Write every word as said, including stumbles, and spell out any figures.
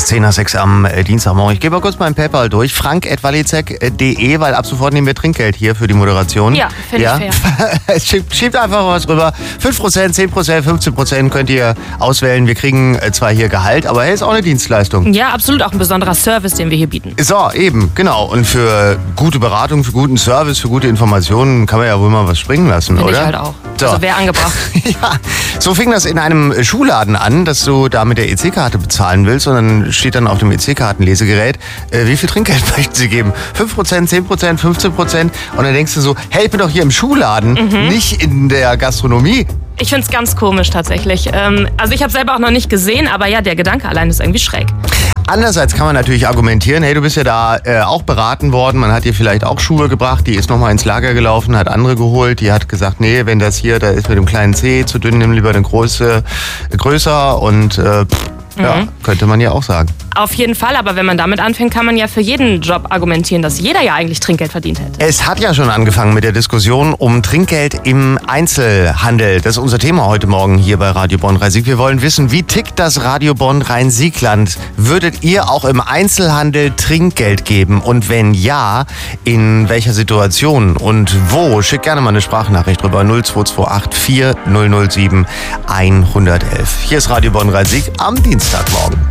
zehn nach sechs am äh, Dienstagmorgen. Ich gebe mal kurz meinen PayPal durch. frank at walizek punkt de, weil ab sofort nehmen wir Trinkgeld hier für die Moderation. Ja, finde ja? ich fair. schiebt, schiebt einfach was rüber. fünf Prozent, zehn Prozent, fünfzehn Prozent könnt ihr auswählen. Wir kriegen äh, zwar hier Gehalt, aber hey, ist auch eine Dienstleistung. Ja, absolut auch ein besonderer Service, den wir hier bieten. So, eben, genau. Und für gute Beratung, für guten Service, für gute Informationen kann man ja wohl mal was springen lassen, Finde oder? ich halt auch. So. Also wäre angebracht. Ja, so fing das in einem Schuhladen an, dass du da mit der E C-Karte bezahlen willst und dann steht dann auf dem E C-Kartenlesegerät, äh, wie viel Trinkgeld möchten sie geben? fünf Prozent, zehn Prozent, fünfzehn Prozent und dann denkst du so, hey, ich bin doch hier im Schuhladen, mhm. nicht in der Gastronomie. Ich finde es ganz komisch tatsächlich. Ähm, also ich habe selber auch noch nicht gesehen, aber ja, der Gedanke allein ist irgendwie schräg. Andererseits kann man natürlich argumentieren, hey, du bist ja da äh, auch beraten worden, man hat dir vielleicht auch Schuhe gebracht, die ist nochmal ins Lager gelaufen, hat andere geholt, die hat gesagt, nee, wenn das hier, da ist mit dem kleinen C zu dünn, nimm lieber den Große, größer und äh, pff, mhm. ja, könnte man ja auch sagen. Auf jeden Fall, aber wenn man damit anfängt, kann man ja für jeden Job argumentieren, dass jeder ja eigentlich Trinkgeld verdient hätte. Es hat ja schon angefangen mit der Diskussion um Trinkgeld im Einzelhandel. Das ist unser Thema heute Morgen hier bei Radio Bonn Rhein-Sieg. Wir wollen wissen, wie tickt das Radio Bonn Rhein-Sieg-Land? Würdet ihr auch im Einzelhandel Trinkgeld geben? Und wenn ja, in welcher Situation und wo? Schickt gerne mal eine Sprachnachricht drüber. null zwei zwei acht vier null null sieben eins eins eins. Hier ist Radio Bonn Rhein-Sieg am Dienstagmorgen.